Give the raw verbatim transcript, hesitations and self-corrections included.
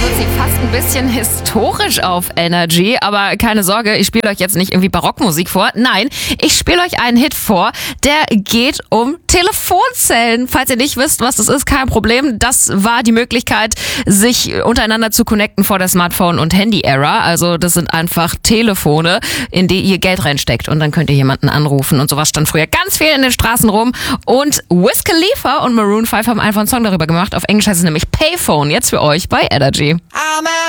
wird sie fast ein bisschen historisch auf Energy, aber keine Sorge, ich spiele euch jetzt nicht irgendwie Barockmusik vor. Nein, ich spiele euch einen Hit vor, der geht um Telefonzellen. Falls ihr nicht wisst, was das ist, kein Problem. Das war die Möglichkeit, sich untereinander zu connecten vor der Smartphone- und Handy-Ära. Also das sind einfach Telefone, in die ihr Geld reinsteckt und dann könnt ihr jemanden anrufen. Und sowas stand früher ganz viel in den Straßen rum. Und Wiz Khalifa und Maroon fünf haben einfach einen Song darüber gemacht. Auf Englisch heißt es nämlich Payphone. Jetzt für euch bei Energy.